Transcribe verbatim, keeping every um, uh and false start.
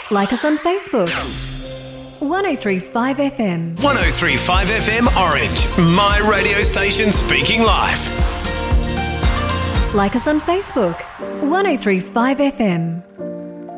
Like us on Facebook. one oh three point five F M. one oh three point five F M Orange. My radio station speaking live. Like us on Facebook. one oh three point five F M.